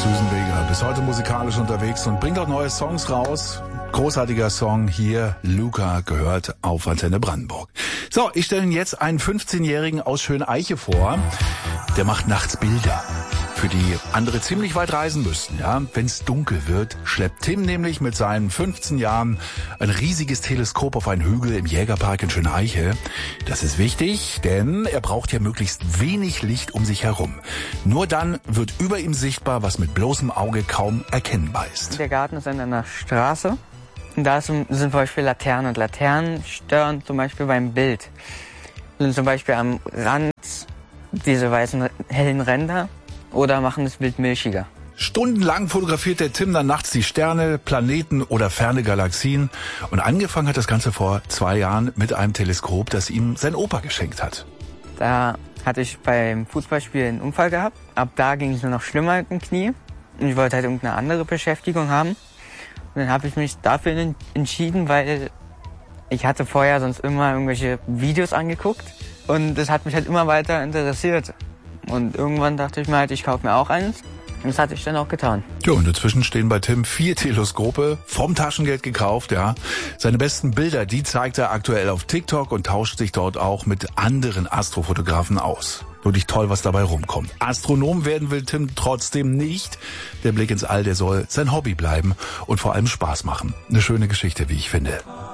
Susan Vega, bis heute musikalisch unterwegs und bringt auch neue Songs raus. Großartiger Song hier, Luca, gehört auf Antenne Brandenburg. So, ich stelle Ihnen jetzt einen 15-Jährigen aus Schöneiche vor. Der macht nachts Bilder, für die andere ziemlich weit reisen müssten. Ja, wenn es dunkel wird, schleppt Tim nämlich mit seinen 15 Jahren ein riesiges Teleskop auf einen Hügel im Jägerpark in Schöneiche. Das ist wichtig, denn er braucht ja möglichst wenig Licht um sich herum. Nur dann wird über ihm sichtbar, was mit bloßem Auge kaum erkennbar ist. Der Garten ist an einer Straße. Und da sind zum Beispiel Laternen. Und Laternen stören zum Beispiel beim Bild. Sind zum Beispiel am Rand diese weißen hellen Ränder oder machen das Bild milchiger. Stundenlang fotografiert der Tim dann nachts die Sterne, Planeten oder ferne Galaxien. Und angefangen hat das Ganze vor 2 Jahren mit einem Teleskop, das ihm sein Opa geschenkt hat. Da hatte ich beim Fußballspiel einen Unfall gehabt. Ab da ging es nur noch schlimmer mit dem Knie. Und ich wollte halt irgendeine andere Beschäftigung haben. Und dann habe ich mich dafür entschieden, weil ich hatte vorher sonst immer irgendwelche Videos angeguckt. Und das hat mich halt immer weiter interessiert. Und irgendwann dachte ich mir halt, ich kaufe mir auch eins. Und das hatte ich dann auch getan. Ja, und inzwischen stehen bei Tim 4 Teleskope, vom Taschengeld gekauft, ja. Seine besten Bilder, die zeigt er aktuell auf TikTok und tauscht sich dort auch mit anderen Astrofotografen aus. Wirklich toll, was dabei rumkommt. Astronom werden will Tim trotzdem nicht. Der Blick ins All, der soll sein Hobby bleiben und vor allem Spaß machen. Eine schöne Geschichte, wie ich finde.